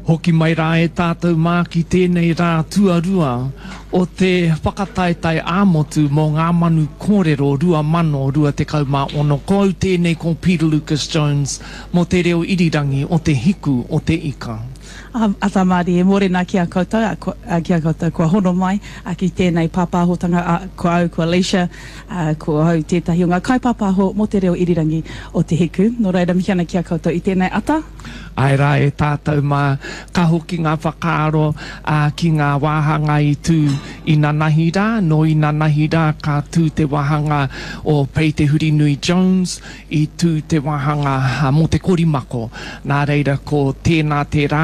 Hoki mai rā e tātou mā ki tēnei rā tuarua o te whakataetai āmotu mō ngā manu kōrero 2026. Ko au tēnei ko Peter Lucas Jones mō te reo irirangi o te hiku o te ika. Ata Māori e mōrena ki a koutou, ki a koutou kua hono mai, ki tēnei pāpāhotanga, kua au, kua Leisha, kua au tētahi o ngā kaipāpāho mō te reo irirangi o te hiku. Nō reira mihi ana ki a koutou i tēnei ata. Ai rā e tātou mā ka hoki ngā whakaaro ki ngā wāhanga i tū i nā nahi rā, no i nā nahi rā ka tū te wāhanga o Pei te Huri Nui Jones i tū te wāhanga mō te korimako. Nā reira ko tēnā te rā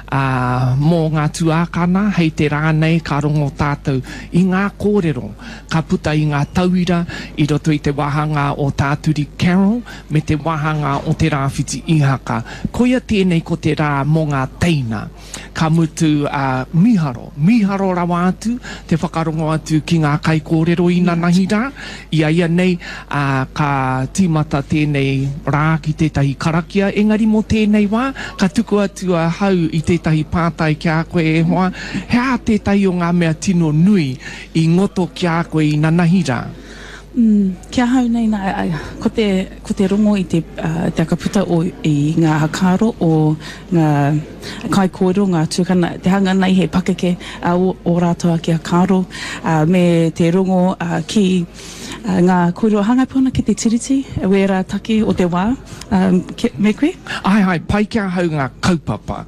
mō ngā tuākana, hei te rā nei ka rongo tātou i ngā kōrero, ka puta i ngā tauira i roto i te wāhanga o Tāturi Carol me te wāhanga o te rāwhiti ihaka. Koia tēnei ko te rā mō ngā teina, ka mutu miharo rawa atu, te whakarongo atu ki ngā kai kōrero i nā nahi rā, ia nei ka tīmata tēnei rā ki tētahi karakia, engari mō tēnei wā, ka tuku atu a hau i tētahi pātai ki a koe e hoa, hea tētahi o ngā mea tino nui i ngoto ki a koe i nā nahi rā. Kia hau nei ko te rongo i te akaputa i ngā hakaro o ngā kai kōrero, ngā tūkana, te hanga nei he pakeke o rātoa ki hakaro, me te rongo ki ngā kōrero hangai pona ki te tiriti, wera taki o te wā, me koe? Ai, pai kia hau ngā kaupapa.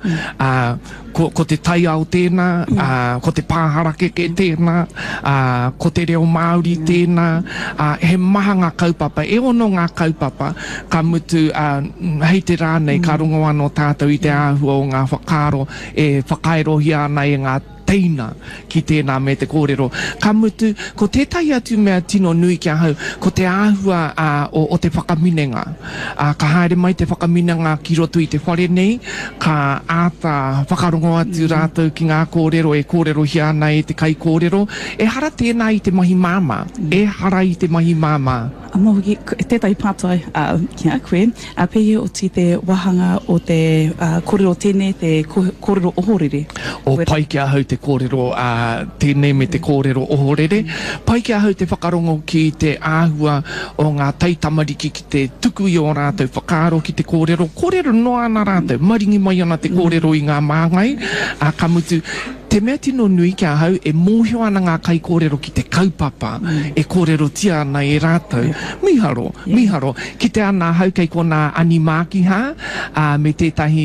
Ko te tai ao tēnā, ko te pāharake ke tēnā, ko te reo Māori tēnā, he maha ngā kaupapa, e ono ngā kaupapa, ka mutu hei te rānei, ka rongo anō tātou i te āhua o ngā whakaaro, e whakairohi ana e ngā teina ki tēnā me te kōrero. Ka mutu, ko tētai atu mea tino nui kia hau, ko te āhua o te whakaminenga. Ka haere mai te whakaminenga ki roto i te whare nei, ka āta whakarongo atu rātou ki ngā kōrero, e kōrero hia nei te kai kōrero, e hara tēnā i te mahi māma, e hara i te mahi māma. Mohoki, tētai pātai ki a koe, pēie o te wahanga o te kōrero tēnei, te kōrero ohorere. O pai kia hau te kōrero tēnei me te kōrero ohorere, pai kia hau te whakarongo ki te āhua o ngā taitamariki ki te tuku i o rātou whakaaro ki te kōrero noa ana rātou, maringi mai ana te kōrero i ngā māngai, ka mutu, te mea tino nui kia hau e mōhio ana ngā kai kōrero ki te kaupapa, e kōrero tia ana e rātou. Miharo. Ki te ana hau kei kona animākiha, me tētahi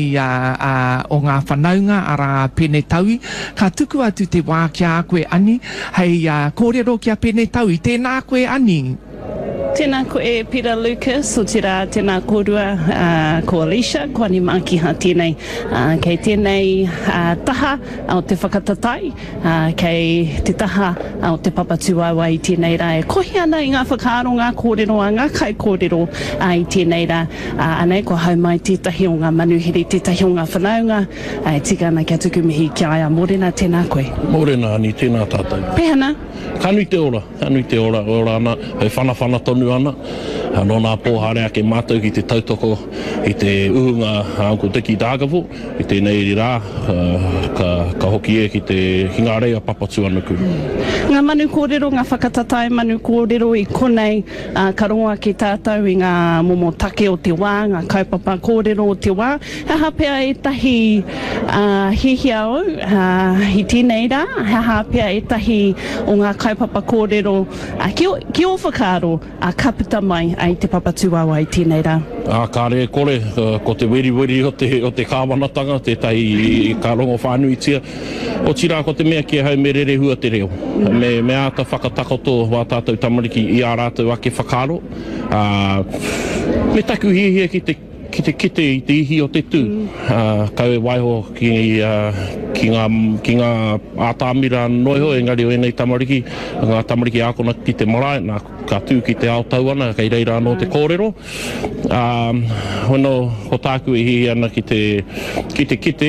o ngā whanaunga ara pene taui, ka tuku atu te wā kia koe ani, hei kōrero kia pene taui, tēnā koe ani. Tēnā koe Peter Lucas, o te rā tēnā kōrua ko Alicia, ko animākiha tēnei. Kei tēnei taha o te whakatatai, kei te taha o te papatuawa i tēnei rā. E kohi ana i ngā whakaaro, ngā kōrero, ngā kai kōrero i tēnei rā. Anei ko hau mai tētahi o ngā manuhiri, tētahi o ngā whanaunga, tika ana kia tuku mihi kia aia. Mōrena tēnā koe. Mōrena ani tēnā tātou. Pehana? Kanui te ora ana, hei whana tonu ana. No nā pōhare ake mātou ki te tautoko i te uhunga Uncle Dickie Dāgavu, i tēnei rā, ka hoki e ki te hingareia Papatuanuku. Ngā manu kōrero, ngā whakatatai manu kōrero i konei, ka rongoa ki tātou i ngā momo take o te wā, ngā kaupapa kōrero o te wā. Haha pia e tahi hihiao i tēnei rā, haha pia e tahi o ngā kaupapa kōrero ki o whakaaro ka puta mai ai te papatuawa i tēnei rā. Kāre kore, ko te weri o te kāwanatanga, tētahi ka rongo whānuitia. O tira ko te mea kia hau me rere hua te reo. Me āta whakatakoto wā tātou tamariki i ā rātou ake whakaaro. Me taku hihia ki te kite i te ihi o te tū. Kau e waiho ki ngā ātāmira noiho, engari o enei tamariki, ngā tamariki ākona ki te marae, nā ka tū ki te aotau ana, kei reira anō te kōrero. Hono, ho tāku e hihi ana ki te kite,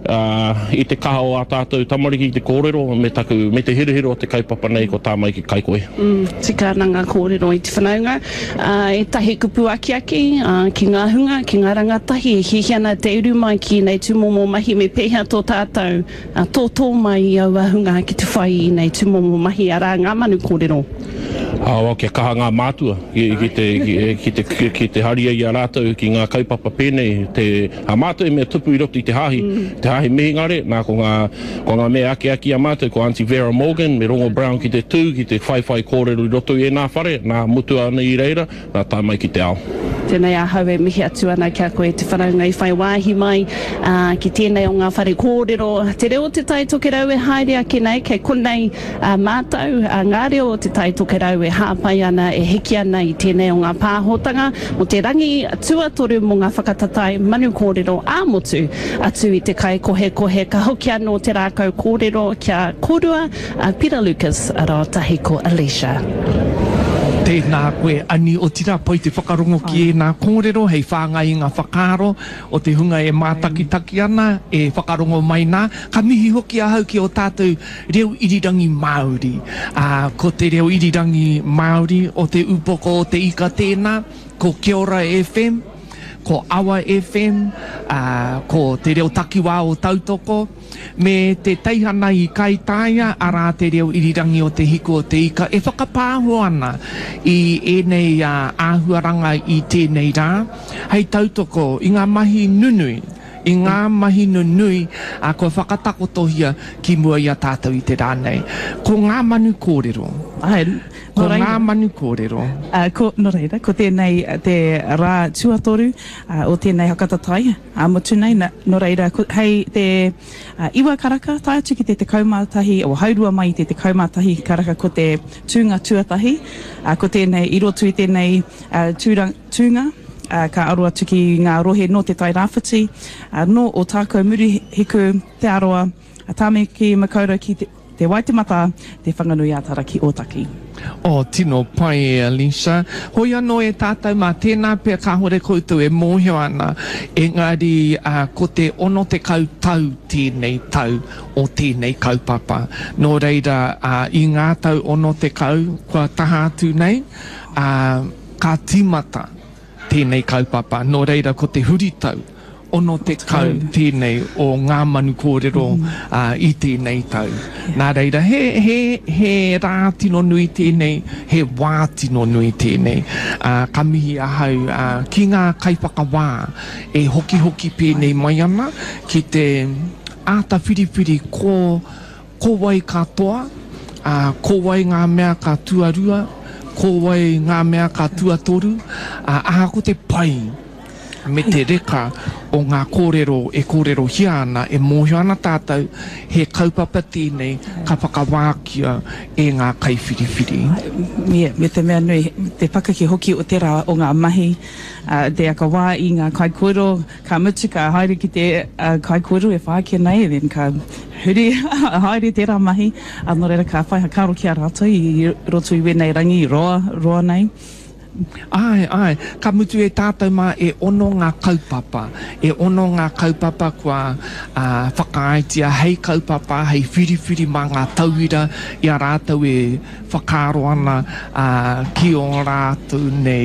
I te kaha o a tātou tamariki i te kōrero me te hiruhiru o te kaupapa nei ko tā mai ki kai koe. Tika nā ngā kōrero i te whanaunga. E tahi kupu aki ki ngā hunga, ki ngā rangatahi, e hihiana te uru mai ki nei tūmomo mahi me pēhea tō tātou tō mai i au ahunga ki te whai i nei tūmomo mahi a rā ngā manu kōrero. Kia kaha ngā mātua ki te haria i a rātou ki ngā kaupapa pēnei. A mātua e mea tupu i roto i te hahi. Te hahi mehingare, nā ko ngā mea aki a mātua, ko Auntie Vera Morgan, me Rongo Brown ki te tū, ki te whaiwhai kōrero i roto i nā whare, nā mutu ana i reira, nā tā mai ki te ao. Tēnei a hau e mihi atu ana kia koe te whanaunga i whai wāhi mai ki tēnei o ngā whare kōrero. Te reo te tai toke rau e haere ake nei, kei konei mātau, ngā reo o te tai toke rau e hāpai ana, e heki ana i tēnei o ngā pāhotanga, mo te rangi tuatoru mo ngā whakatatai manu kōrero āmotu atu i te kai kohe, ka hoki anō te rākau kōrero kia kōrua, Peter Lucas, aro tahi ko Alicia. Tēnā koe ani o tira pai te whakarongo ki e nā kōrero, hei whāngai i ngā whakaro, o te hunga e mātakitaki ana, e whakarongo mai nā, ka mihi hoki ahau ki o tātou reo irirangi Māori. Ko te reo irirangi Māori o te upoko o te ika tēnā, ko Kiora FM, ko Awa FM, ko te reo takiwā o Tautoko, me te teihana i Kaitaia, arā te reo irirangi o te hiko o te ika, e whakapāho ana i enei āhuaranga i tēnei rā. Hei Tautoko, i ngā mahi nunui, ko whakatakotohia ki mua i a tātou i te rānei. Ko ngā manu kōrero. Ko ngā manu kōrero. No reira, ko tēnei te rā tuatoru o tēnei hakatatai, motu nei, no reira, hei te iwa karaka tai atu ki te kaumātahi, o haurua mai te kaumātahi karaka ko te tūnga tuatahi, ko tēnei i rotu i tēnei tūnga, ka aroa atu ki ngā rohe no te tai rāwhiti, no o tākou muri hiku te aroa, tāme ki makaura ki te waitemata, te whanganui atara ki Otaki. Tino pai e Alicia. Hoi anō e tātou mā tēnā pia ka hore koutou e mōhio ana. Engari, ko te ono te kautau tēnei tau o tēnei kaupapa. Nō reira, i ngā tau ono te kau, kua taha atu nei, ka timata tēnei kaupapa. Nō reira, ko te huritau, ono te kau tēnei o ngā manu kōrero i tēnei tau. Nā reira, he rā tino nui tēnei, he wā tino nui tēnei. Ka mihi ahau ki ngā kaipaka wā e hoki pēnei mai ana ki te āta whiriwhiri ko wai katoa, ko wai ngā mea ka tuarua, ko wai ngā mea ka tuatoru, ko te pai me te reka o ngā kōrero e kōrero hia ana, e mōhio ana tātou, he kaupapa tēnei ka whakawākia e ngā kaiwhiriwhiri. Me te mea nui, te pakaki hoki o te rā o ngā mahi, te aka wā i ngā kaikōrero, ka mutu ka haere ki te kaikōrero e whākia nei, then ka huri haere te rā mahi, anō reira ka whai hakaro ki a rātou i roto i wenei rangi i roa nei. Ai, ka mutu e tātou mā e ono ngā kaupapa kua whakaaitia hei kaupapa, hei whiriwhiri mā ngā tauira i a rātou e whakaro ana ki o rātou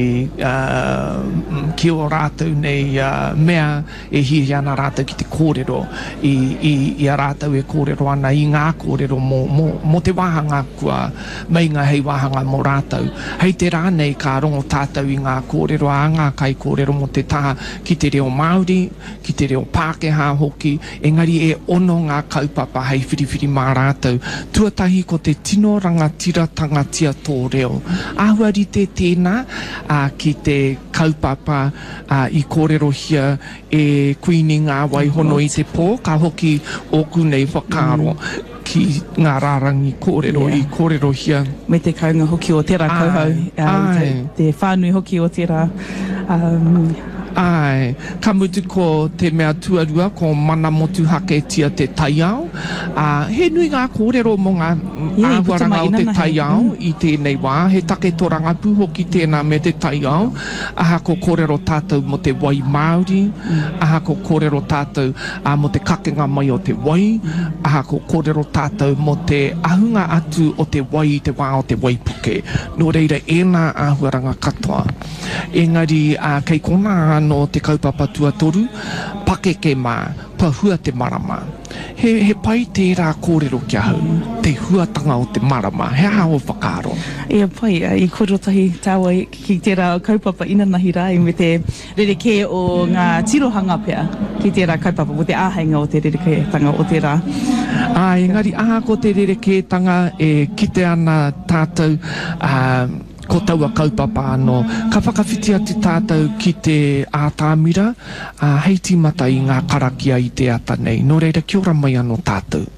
nei mea e hihi ana rātou ki te kōrero i a rātou e kōrero ana i ngā kōrero mo te wāhanga kua mainga hei wāhanga mo rātou. Hei te rānei ka rongo tātou i ngā kōrero ngā kai kōrero mo te taha ki te reo Māori, ki te reo Pākehā hoki, engari e ono ngā kaupapa hei whiriwhiri mā rātou. Tuatahi ko te tino rangatira tangatia tō reo. Ahuari te tēnā ki te kaupapa i kōrero hia e kuini ngā waihono i te pō, ka hoki oku nei whakaro. Ki ngā rārangi kōrero i kōrero hia. Me te kaunga hoki o tērā kauhau, te whānui hoki o tērā Ai, ka mutu ko te mea tuarua ko mana motu hake tia te taiao. He nui ngā kōrero mo ngā āhuaranga o te taiao i tēnei wā. He take toranga pū hoki tēnā me te taiao. Aha ko kōrero tātou mo te wai Māori. Aha ko kōrero tātou mo te kakenga mai o te wai. Aha ko kōrero tātou mo te ahunga atu o te wai, te wā o te waipuke. Nō reira ēnā āhuaranga katoa. Engari, kei kona no te kaupapa tuatoru, pakeke mā, pahua te marama. He pai tērā kōrero kia hau, te huatanga o te marama. He aha o whakaaro? Ia pai, i korotahi tāua ki tērā kaupapa inanahi rā, i me te rereke o ngā tirohanga pia, ki tērā kaupapa, o te āhenga o te rereketanga o tērā. Engari, aha ko te rereketanga e kite ana tātou ko taua kaupapa anō. Ka whakawhiti atu tātou ki te ātāmira, hei tīmata i ngā karakia i te ata nei. Nō reira, kia ora mai anō tātou.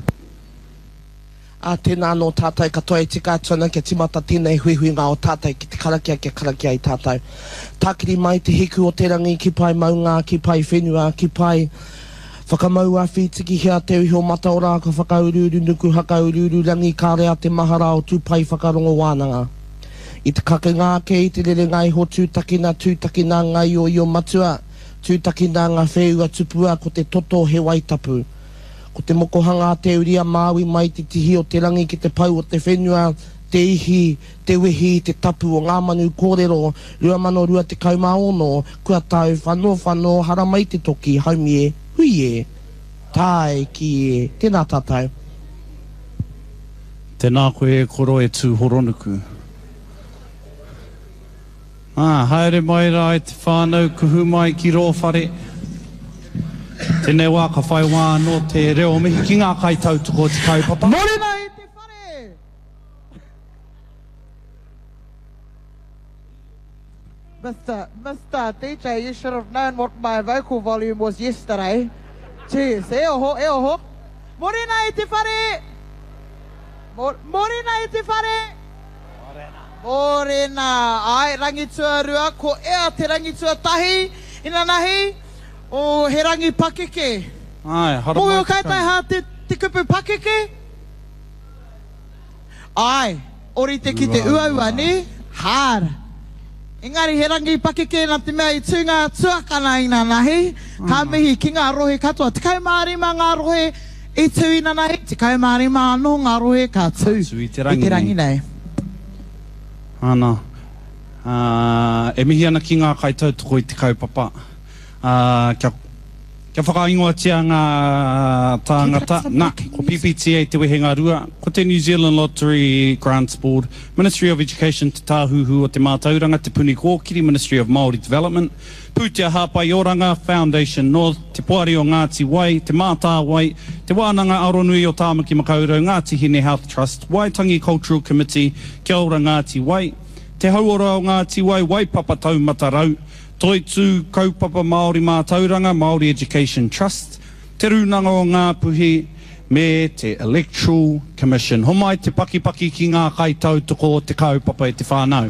Tēnā anō tātou katoa i tika atuna kia timata tēnei huihuinga o tātou ki te karakia kia karakia i tātou. Tākiri mai te hiku o te rangi ki pai maunga, ki pai whenua, ki pai whakamaua whitiki hea te uhi o mataora, ka whakaururu nuku hakaururu rangi kārea te mahara o tūpai whakarongo wānanga. I te kake ngāke i te rere ngai ho tūtakina ngai o io matua, tūtakina ngā whēua tupua ko te toto he waitapu. Ko te mokohanga te uria Māui mai te tihi o te rangi ki te pau o te whenua, te ihi, te wehi, te tapu o ngā manu kōrero, 2020 kua tau whano, hara mai te toki, haumi e, hui e, tae ki e, tēnā tātou. Tēnā koe koro e tū horonuku. Haere mai rā e te whānau kuhu mai ki rōwhare. Tēnei wā ka whai wā no te reo mihi ki ngā kaitautoko te kaupapa. Morena e te whare! Mr. DJ, you should have known what my vocal volume was yesterday. Jeez, e oho. Morena e te whare! Morena e te whare! Morena, ai, rangi tuarua, ko ea te rangi tuatahi, ina nahi, o he rangi pakeke. Ai, hara mai. Mo o kaitai ha te kupu pakeke? Ai, ori te ki te uaua ni, hāra. Engari he rangi pakeke na te mea i tūnga tuakana ina nahi, ka mihi ki ngā rohe katoa. Te kaumārima ngā rohe i tū ina nahi, te kaumārima anō ngā rohe ka tū. I te rangi nei. Ana, e mihi ana ki ngā kaitautoko i te kaupapa. Kia whakaingoatia ngā tāngata. Nā, ko PPTA te wehenga rua. Ko te New Zealand Lottery Grants Board, Ministry of Education te tāhuhu o te mātauranga, te Puni Kōkiri, Ministry of Māori Development, Pūtea Hāpai Oranga Foundation, no te Poari o Ngāti Wai, te Mātā Wai, te Wānanga Aronui o Tāmaki Makaurau, Ngāti Hine Health Trust, Waitangi Cultural Committee, Kia ora Ngāti Wai, te Hauora o Ngāti Wai, Waipapa Taumatarau, Toitū Kaupapa Māori Mātauranga, Māori Education Trust, te Runanga o Ngā Puhi, me te Electoral Commission. Homai te pakipaki ki ngā kaitautoko o te kaupapa e te whānau.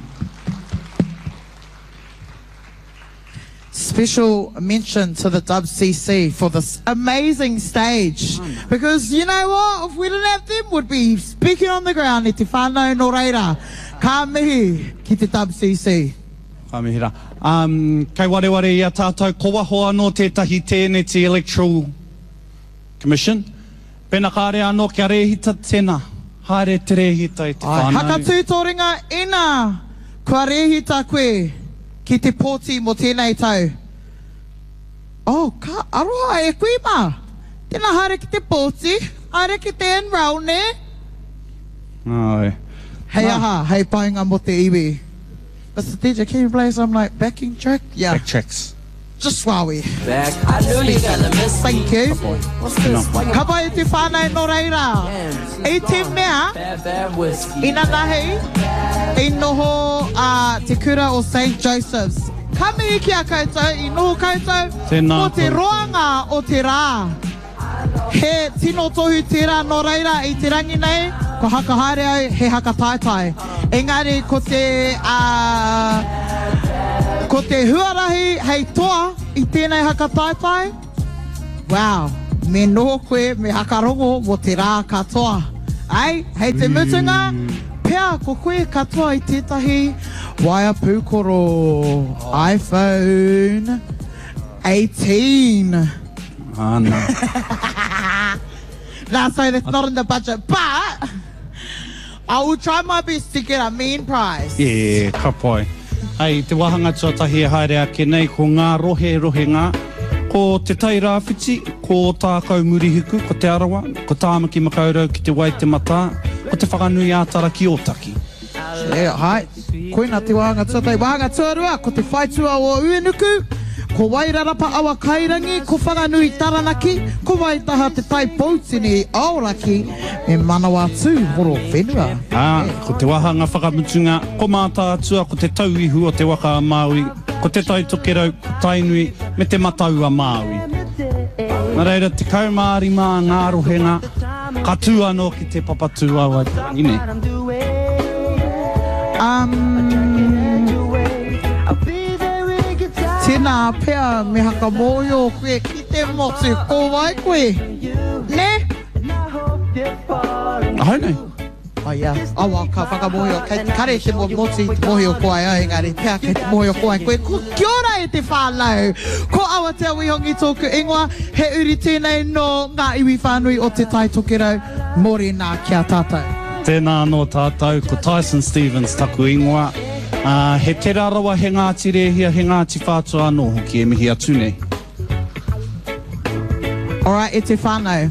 Special mention to the WCC for this amazing stage. Because you know what? If we didn't have them, we'd be speaking on the ground. E te whānau no reira. Ka mihi ki te WCC. Ka mihi rā. Kei wareware ia tātou kowaho anō tētahi tēne te Electoral Commission. Pena kāre anō kia rehita tēnā. Haere te rehita i te whānau. Haka tūtoringa ina kua rehita koe ki te pōti mo tēnei tau. Oh, ka aroha e koe mā. Tēnā haere ki te pōti, haere ki te enroll, ne? Ai. Hei aha, hei painga mo te iwi. Mr. DJ, can you play some like backing track? Yeah. Back tracks. Just while we. Back. I knew you gotta miss. Thank you. What's this? Ka pai te whānau no reira. E te mea, Bad whiskey. ina nahi, i noho te kura o St. Joseph's. Ka mihi ki a koutou, i noho koutou, Tēnā o te koutou. roanga o te rā. He tino tohu tērā no reira i te rangi nei, ko haka haere au, he haka taitai. Engari, ko Ko te huarahi hei toa I tēnei haka taitai. Wow, me noho koe me hakarongo mo te rā katoa. Ai, hei te mutunga, pea ko koe katoa I tētahi waia pūkoro iPhone 18. Ah, no. Nah, so that's not in the budget, but I will try my best to get a mean price. Yeah, ka pai. Ai, te wahanga tuatahi e haere ake nei, ko ngā rohe-rohenga, ko te tai rāwhiti, ko tākau murihiku, ko te arawa, ko tāmaki makaurau ki te wai te mata, ko te whakanui ātara ki otaki. Yeah, hai. Koina te wahanga tuatai. Wahanga tuarua, ko te whaitua o Uenuku, ko wairarapa awa kairangi, ko whanganui taranaki, ko waitaha te tai pautini aoraki, me manawa tū horo whenua. Ah, ko te wahanga whakamutunga, ko mātā atua, ko te tauihu o te waka a Māui, ko te tai tokerau, ko tainui, me te matau a Māui. Nā reira, te kaumāri mā ngā rohenga, ka tū anō ki te papatū awa ine. Tēnā pea me haka mōio koe ki te motu ko wai koe. Ne? Ahau nei. Ia, awa ka whakamōio. Kare te motu te mōio ko ai engari. Pea kei te mōio ko ai koe. Ko kia ora e te whālau. Ko awa te awihongi tōku ingoa. He uri tēnei no ngā iwi whānui o te tai tokerau. Morena kia tātou. Tēnā anō tātou, ko Tyson Stevens taku ingoa. He te rarawa he Ngāti rehia, he Ngāti whātua anō hoki e mihi atu nei. Alright, e te whānau.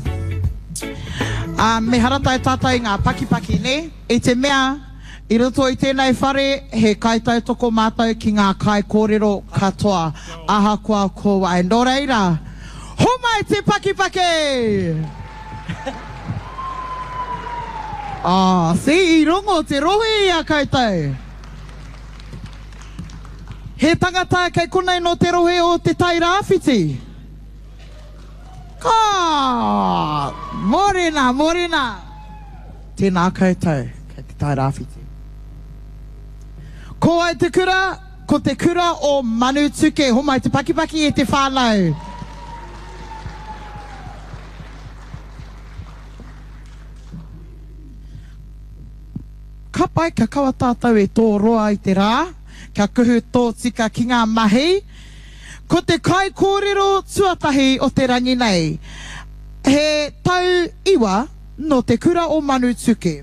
Me haratai tātai ngā pakipaki ne, e te mea, I roto I tēnei whare, he kaitai toko mātou ki ngā kai kōrero katoa, aha kua ko wai. Nō reira, homai te pakipaki! I rongo te rohe ia kaitai. He tangata kei konei no te rohe o te tai rāwhiti. Morena, morena. Tēnā koutou, kei te tai rāwhiti. Ko ai te kura, ko te kura o Manu Tuke, homai te pakipaki e te whānau. Ka pai ka kawa tātou e tō roa I te rā. Kia kuhu tō tika ki ngā mahi. Ko te kai kōrero tuatahi o te rangi nei. He tau iwa no te kura o Manu Tuke.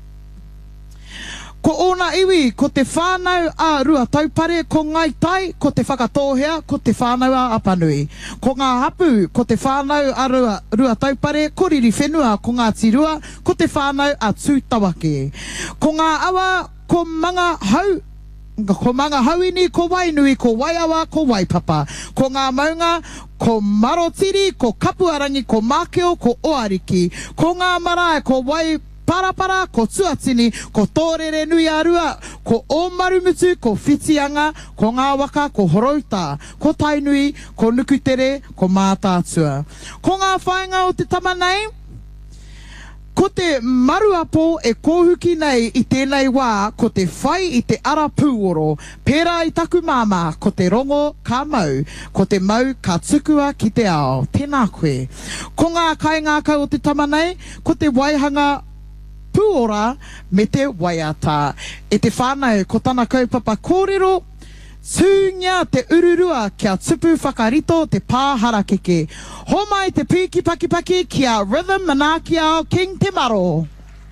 Ko ona iwi, ko te whānau a rua taupare, ko ngai tai, ko te whakatōhea, ko te whānau a apanui. Ko ngā hapu, ko te whānau a rua taupare, ko riri whenua, ko ngā tirua, ko te whānau a tūtawake. Ko ngā awa, ko manga hau, ko manga hauini, ko wainui, ko waiawa, ko waipapa. Ko ngā maunga, ko marotiri, ko kapuarangi, ko mākeo, ko oariki. Ko ngā marae, ko wai parapara, ko tuatini, ko tōrere nui a rua, ko ōmarumutu, ko whitianga, ko ngā waka, ko horauta, ko tainui, ko nukutere, ko mātātua. Ko ngā whainga o te tamanei, ko te maruapo e kōhuki nei I tēnei wā, ko te whai I te ara pūoro, pērā I taku māma, ko te rongo ka mau, ko te mau ka tukua ki te ao. Tēnā koe. Ko ngā kaingākau o te tamanei, ko te waihanga pūora me te waiata. E te whānau, ko tana kaupapa kōrero, tūngia te ururua kia tupu whakarito te pāhara keke. Homai te pīki pakipaki kia Rhythm Manaki ao King Te Maro.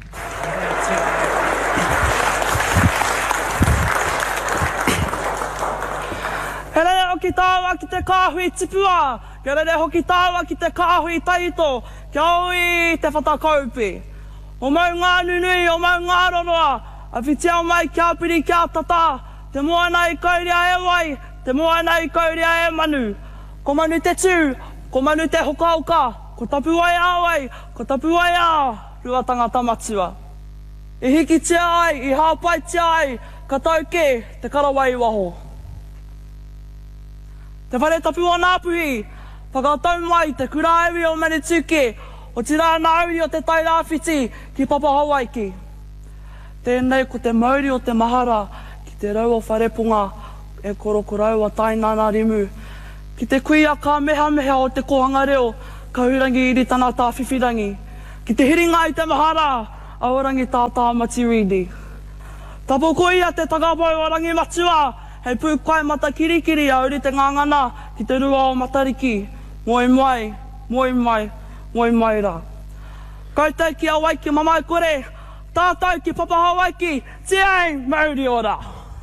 He rere hoki tāua ki te kāhui tipua. He rere hoki tāua ki te kāhui taito. Kia oi te whatakaupi. O mau ngā nunui, o mau ngā roroa, a whitia o mai kia piri kia tata, te moa nei kauria e wai, te moa nei kauria e manu. Ko manu te tū, ko manu te hoka-hoka, ko tapu ai awai, ko tapu ai a rua tangata matua. I hiki tia ai, I hāpai tia ai, ka tauke te karawai waho. Te whare tapu o Ngāpuhi, whakatau mai te kuraiwi o Manu Tuke, o te rā nāuri o te tai rāwhiti ki Papa Hawaiki. Tēnei ko te mauri o te mahara ki te rau o wharepunga e korokorau a tainana rimu. Ki te kuia ka meha meha o te kohanga reo, ka hurangi iri tana tā whiwhirangi. Ki te hiringa i te mahara, a orangi tātā mati ridi. Tapo kuia te takapau orangi matua, hei pū kai mata kirikiri a uri te ngangana ki te rua o matariki. Moi mai, moi mai, moi mai rā. Koutou ki a waiki mamai kore, tātou ki papa Hawaiki, tiai mauri ora.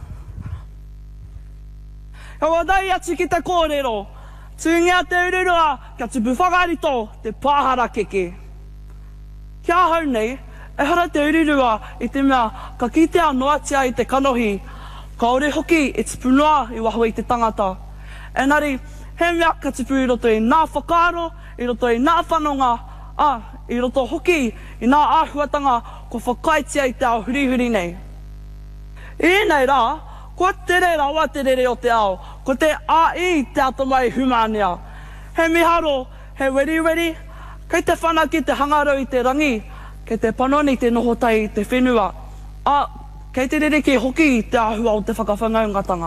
Ka wadai atu ki te kōrero, tūngia te ururua, kia tupu whakarito te pāhara keke. Kia hau nei, e hara te ururua i te mea ka kitea noatia i te kanohi, ka ore hoki e tupu noa i waho i te tangata. Engari, he mea ka tupu i roto i nā whakaaro, i roto i nā whanonga, i roto hoki i nā āhuatanga ko whakaitia i te ao hurihuri nei. I nei rā, ko tere rawa te rere o te ao, ko te ai te atamai humania. He miharo, he weri, kei te whana ki te hangarau i te rangi, kei te panoni te nohotai i te whenua, kei te rere ki hoki i te ahua o te whakawhangaungatanga.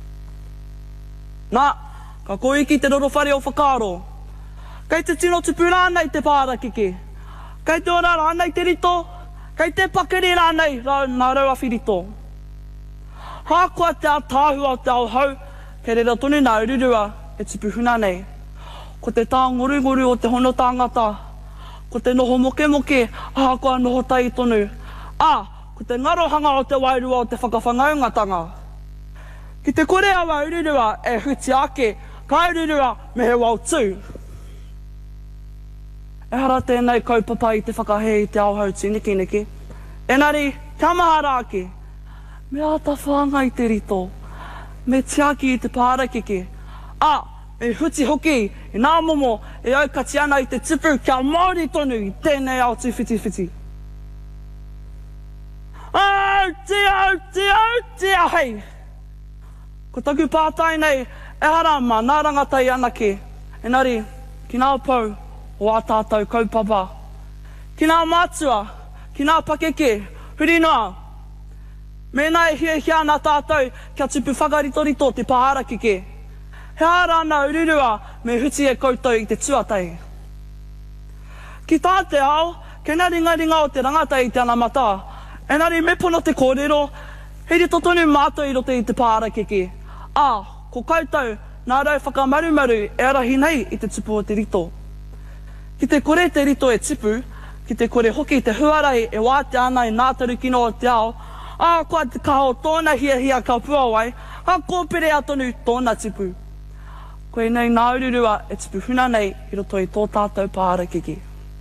Nā, ka koi ki te rorowhare o whakaaro. Kei te tino tupu rānei te pārakiki. Kei te ora rānei te rito, kei te pakeri rānei nā raua whirito. Hākua te tāhua o te ao hau, kei reira tonu nā ururua e tupu huna nei. Ko te tā ngoru o te hono tāngata, ko te noho moke, hākua noho tai tonu. Ko te ngarohanga o te wairua o te whakawhangaungatanga. Ki te kore awa ururua e huti ake, ka ururua me he wau tū. E hara tēnei kaupapa i te whakahe i te ao hau tūniki. Engari, kia maha rāki. Me ata whanga i te rito, me tiaki i te pārakiki. Me huti hoki i nā momo e aukati ana i te tipu kia Māori tonu i tēnei ao tūwhiti. Tia hei! Ko taku pātai nei, e hara mā nā rangatai anake. Engari, ki nā pau o a tātou kaupapa. Ki nā mātua, ki nā pakeke, huri noa. Mēnā e hia nā tātou kia tupu whakaritorito te pāharakike. He ara ana ururua me huti e koutou i te tuatai. Ki tā te ao, ke nā ringa o te rangata i te anamata. Engari me pono te kōrero, he rito tonu mātou i roto i te pāharakike. Ko koutou, nā rau whakamarumaru e arahi nei i te tupu o te rito. Ki te kore te rito e tipu, ki te kore hoki te huarai e wāte ana i nā taru kino o te ao, kua te kaho tōna hia ka puawai, kōpere atonu tōna tipu. Koe nei nā ururua e tipu huna nei i roto i tō tātou pāharakiki.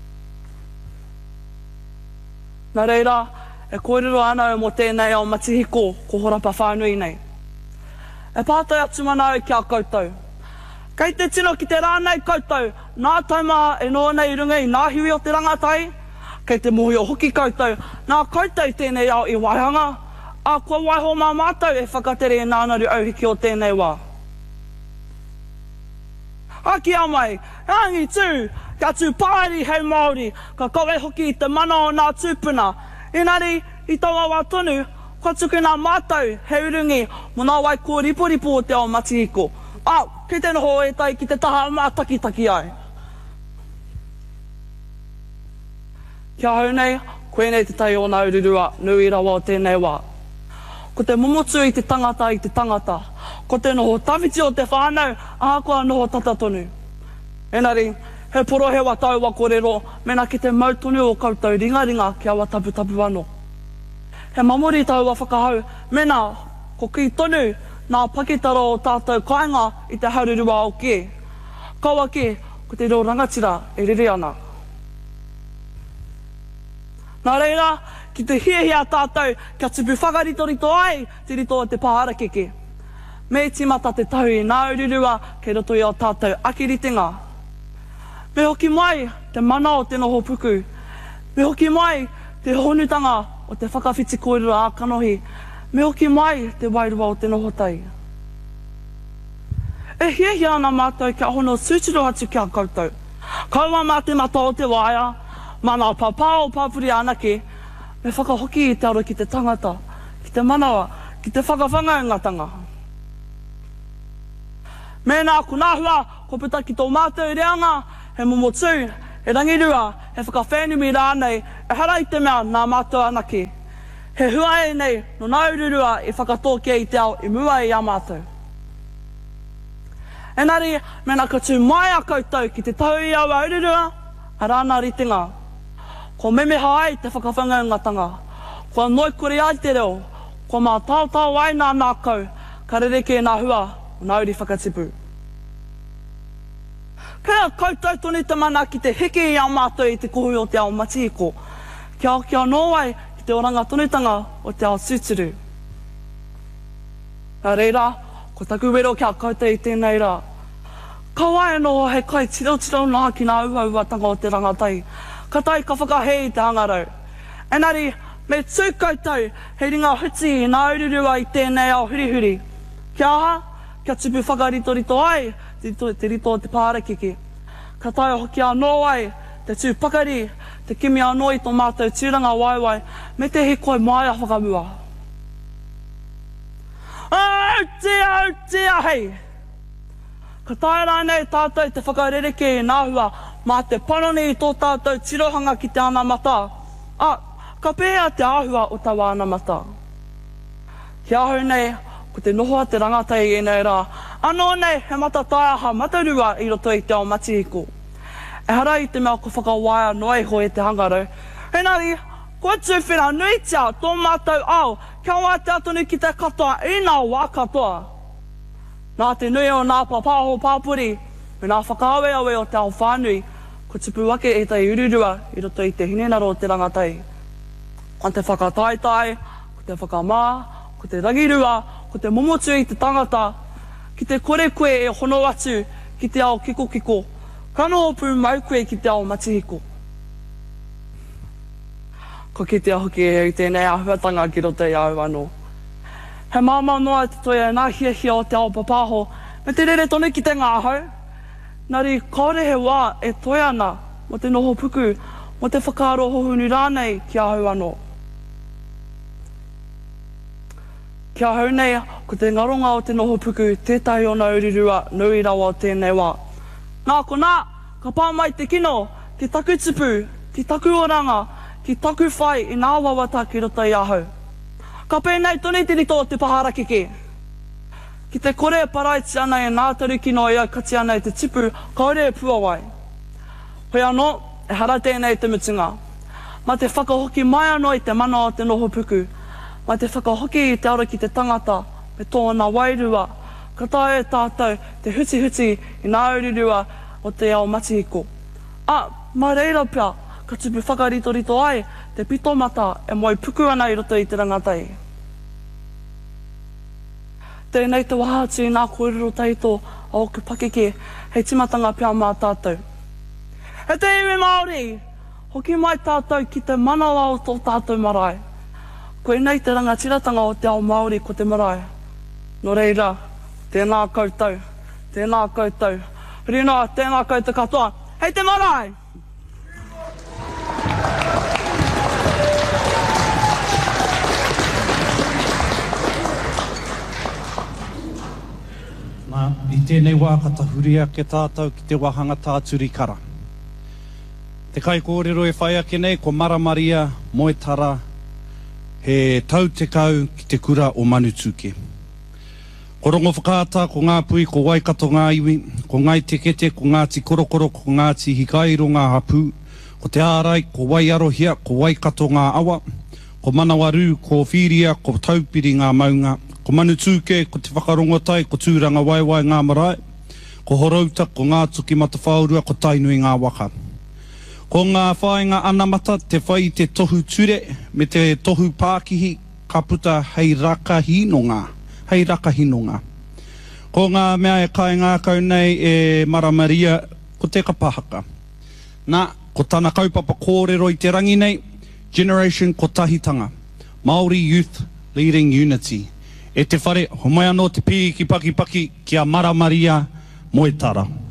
Nā reira, e kōrero ana o mo tēnei ao matihiko ko horapa whānui nei. E pātai atu mana au kia koutou. Kei te tino ki te rānei koutou, nā taumaha e nō nei runga i nā hui o te rangatai, kei te mohi o hoki koutou, nā koutou tēnei ao i waihanga, kua waiho mā mātou e whakatere e nānaru auhiki o tēnei wā. Aki a mai, rangi tū, kia tū pāri hei Māori, ka kawe hoki i te mana o nā tūpuna. Engari, i taua wā tonu, kua tuku nā mātou he urungi mo nā wai kō ripo o te ao matihiko. Ki te noho e tai ki te taha mā taki ai. Kia hau nei, koe nei te tai o nā ururua, nui rawa o tēnei wā. Ko te momotu i te tangata, ko te noho tawhiti o te whānau, kua noho tata tonu. Engari, he porohewa tau wa kōrero, mena ki te mautonu o koutou ringa kia wa tapu ano. He mamori tau wa whakahau, mena, ko ki tonu, nā pakitara o tātou kainga i te haururua o ke. Kaua ke, ko te reo rangatira e rere ana. Nā reira, ki te hia tātou, kia tupu whakaritorito ai, te rito o te pāharakeke. Me timata te tahu i nā ururua, kei roto i o tātou akiritenga. Me hoki mai, te mana o te noho puku. Me hoki mai, te honutanga o te whakawhiti kōrero a kanohi. Me hoki mai, te wairua o te noho tai. E hia ana mātou kia hono sūtiro atu kia koutou. Kaua mā te mata o te waia, mana o pāpā o pāpuri anake, me whakahoki i te aro ki te tangata, ki te manawa, ki te whakawhangaungatanga. Mēnā ko nāhua, ko puta ki tō mātou reanga, he momo tū, he rangirua, he whakawhenumi rānei, e hara i te mea nā mātou anaki. He hua e nei, no naururua i whakatōkia i te ao i mua i a mātou. Enari, mēnā ka tū mai a koutou ki te tau i au aururua, a rāna ritinga. Ko memeha ai te whakawhangaungatanga. Ko noi kore ai te reo, ko mā tāutau ai nā nākau, ka rereke nā hua, o nauri whakatipu. Kea koutou toni te mana ki te hiki i au mātou i te kohui o te ao Matihiko. Kia nōwai ki te oranga tonitanga o te ao Suturu. Nā reira, ko taku wero kia koutou i tēnei rā. Kawai no he kai tiro nā ki nā uauatanga o te rangatai. Ka tai ka whakahei te hangarau. Enari, me tū koutou, he ringa huti i nā ururua i tēnei ao hurihuri. Kia aha, kia tupu whakarito ai, te rito o te pārekiki. Ka tai hoki anō ai, te tū pakari, te kimi anō i tō mātou tūranga waiwai, me te hikoi mai a whakamua. Autia hei! Ka tai rānei tātou te whakarereke i nāhua, mā te panoni i tō tātou tirohanga ki te ana mata. Ka pēhea te āhua o tawa ana mata. Kia hau nei, ko te nohoa te rangatai i nei rā. Anō nei, he mata taiaha matarua i roto i te ao Matihiko. E hara i te mea ko whakawaia noe ho e te hangarau. Henari, ko atu whina nui tia tō mātou ao, kia wā te atonu ki te katoa i nā wā katoa. Nā te nui o nā papaho pāpuri, me nā whakaawe awe o te ao whānui, ko tupu wake e tai ururua i roto i te hinenaro o te rangatai. Ko te whakataitai, ko te whakamā, ko te rangirua, ko te momotu i te tangata, ki te kore koe e hono atu ki te ao kiko, kano opu mau koe ki te ao Matihiko. Ko ki te ahoki e i tēnei ahuatanga ki roto i au anō. He māma noa te toia nā hia o te ao papaho, me te rere tonu ki te ngāhau. Nari, kaore he wā e toia ana mo te noho puku, mo te whakaaro hohunu rānei ki ahau anō. Kia hau nei, ko te ngaronga o te noho puku, tētahi o nā urirua, nui rawa o tēnei wā. Nā ko nā, ka pāmai te kino, ki taku tupu, ki taku oranga, ki taku whai i nā wawata ki roto i ahau. Ka pēnei toni te rito o te paharakeke. Ki te kore paraiti ana e nā taru kino ia kati ana i te tipu, kaore e puawai. Hoi anō, e hara tēnei te mutunga. Ma te whakahoki mai anō i te mana o te noho puku, ma te whakahoki i te ara ki te tangata, me tōna wairua, ka tae tātou te huti i nā ururua o te ao Matihiko. Ma reira pia, ka tupu whakarito ai, te pitomata e moi puku ana i roto i te rangatai. Tēnei te wahatu i nā kōrero taito a oku pakeke, hei timatanga pia mā tātou. He te iwi Māori, hoki mai tātou ki te manawa o tō tātou marae. Koe nei te rangatiratanga o te ao Māori ko te marae. No reira, tēnā koutou, tēnā koutou. Rina, tēnā koutou katoa. Hei te marae! I tēnei wā katahuria ke tātou ki te wahanga tāturi kara. Te kai kōrero e whai ake nei, ko Maramaria, Moetara, he tau te kau ki te kura o Manutuke. Ko rongo whakaata, ko ngā pui, ko Waikato ngā iwi, ko ngai tekete, ko Ngāti Korokoro, ko Ngāti Hikairo ngā hapu, ko te ārai, ko Waiarohia, ko Waikato ngā awa, ko Manawaru, ko Whiria, ko Taupiri ngā maunga, ko Manutuke, ko te whakarongotai, ko Tūranga Waiwai ngā marae, ko Horauta, ko ngā tuki matawhaurua, ko Tainui ngā waka. Ko ngā whaenga anamata, te whai te tohu ture, me te tohu Pākihi, ka puta hei rakahinonga. Ko ngā mea e kai ngā kau nei e Maramaria, ko te kapahaka. Nā, ko tāna kaupapa kōrero i te rangi nei, Generation Kotahitanga, Māori Youth Leading Unity. E te whare, ho mai anō te pī ki paki ki a Maramaria Moetara.